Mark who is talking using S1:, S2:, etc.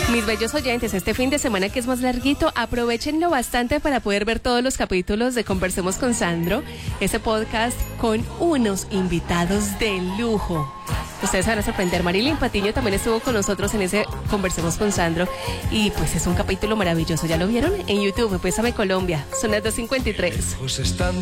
S1: Mis bellos oyentes, este fin de semana que es más larguito, aprovechenlo bastante para poder ver todos los capítulos de Conversemos con Sandro, ese podcast con unos invitados de lujo. Ustedes se van a sorprender. Marilyn Patiño también estuvo con nosotros en ese Conversemos con Sandro y pues es un capítulo maravilloso. ¿Ya lo vieron? En YouTube, Pésame Colombia. Son las 2:53.